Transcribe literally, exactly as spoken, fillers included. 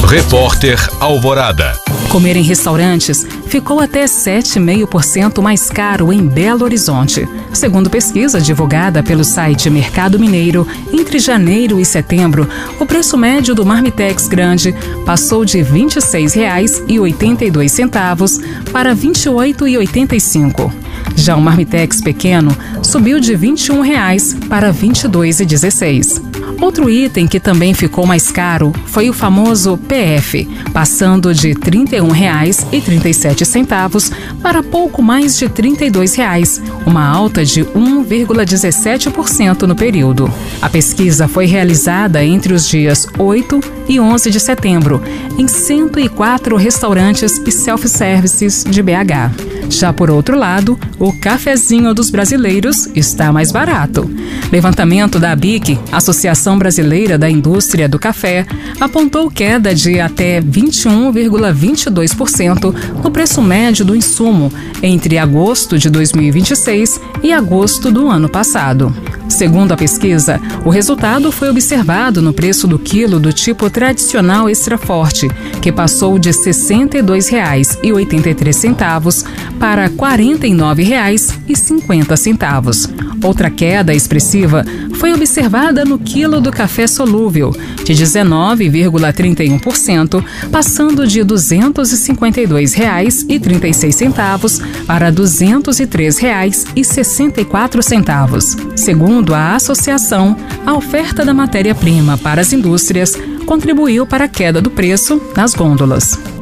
Repórter Alvorada. Comer em restaurantes ficou até sete vírgula cinco por cento mais caro em Belo Horizonte. Segundo pesquisa divulgada pelo site Mercado Mineiro, entre janeiro e setembro, o preço médio do Marmitex Grande passou de vinte e seis reais e oitenta e dois centavos para vinte e oito reais e oitenta e cinco centavos. Já o Marmitex Pequeno subiu de vinte e um reais para vinte e dois reais e dezesseis centavos. Outro item que também ficou mais caro foi o famoso P F, passando de trinta e um reais e trinta e sete centavos para pouco mais de trinta e dois reais, uma alta de um vírgula dezessete por cento no período. A pesquisa foi realizada entre os dias oito e onze de setembro, em cento e quatro restaurantes e self-services de B H. Já por outro lado, o cafezinho dos brasileiros está mais barato. Levantamento da A B I C, Associação Brasileira da Indústria do Café, apontou queda de até vinte e um vírgula vinte e dois por cento no preço médio do insumo entre agosto de dois mil e vinte e seis e agosto do ano passado. Segundo a pesquisa, o resultado foi observado no preço do quilo do tipo tradicional extra forte, que passou de sessenta e dois reais e oitenta e três centavos para quarenta e nove reais e cinquenta centavos. Outra queda expressiva foi observada no quilo do café solúvel, de dezenove vírgula trinta e um por cento, passando de duzentos e cinquenta e dois reais e trinta e seis centavos para duzentos e três reais e sessenta e quatro centavos. Segundo a associação, a oferta da matéria-prima para as indústrias contribuiu para a queda do preço nas gôndolas.